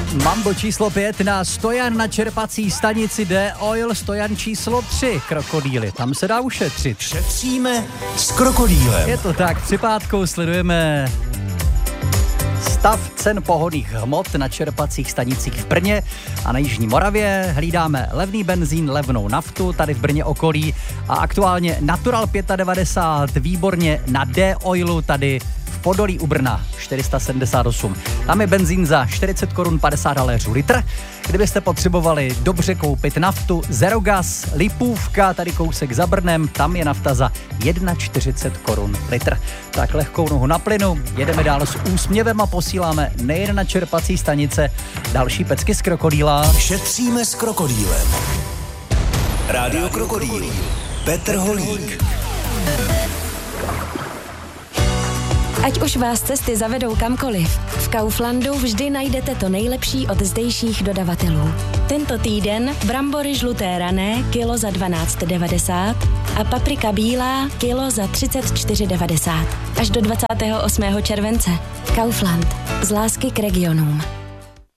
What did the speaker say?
Mambo číslo 5 na stojan na čerpací stanici D-Oil, stojan číslo 3, krokodýly. Tam se dá ušetřit. Šetříme s krokodýlem. Je to tak, připátkou sledujeme stav cen pohonných hmot na čerpacích stanicích v Brně a na Jižní Moravě. Hlídáme levný benzín, levnou naftu tady v Brně okolí a aktuálně Natural 95 výborně na D-Oilu tady v Podolí u Brna 478. Tam je benzín za 40 korun 50 haléřů litr. Kdybyste potřebovali dobře koupit naftu, Zero Gas, Lipůvka, tady kousek za Brnem, tam je nafta za 41 korun litr. Tak lehkou nohu na plynu, jedeme dál s úsměvem a posíláme nejen na čerpací stanice další pecky z krokodýla. Šetříme s krokodýlem. Rádio Krokodýl. Petr Holík. Ať už vás cesty zavedou kamkoliv, v Kauflandu vždy najdete to nejlepší od zdejších dodavatelů. Tento týden brambory žluté rané kilo za 12,90 a paprika bílá kilo za 34,90. Až do 28. července. Kaufland. Z lásky k regionům.